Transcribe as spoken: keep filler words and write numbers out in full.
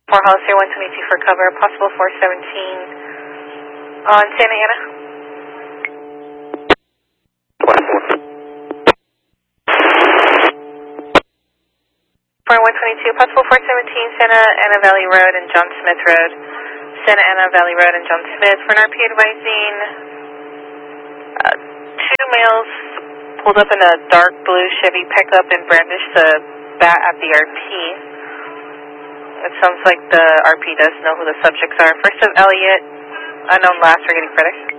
four Hollister one twenty-two for cover, possible four seventeen on Santa Ana. For one twenty-two, possible four seventeen, Santa Ana Valley Road and John Smith Road. Santa Ana Valley Road and John Smith. For an R P advising, uh, two males pulled up in a dark blue Chevy pickup and brandished the bat at the R P. It sounds like the R P does know who the subjects are. First of Elliott, unknown last, we're getting FedEx.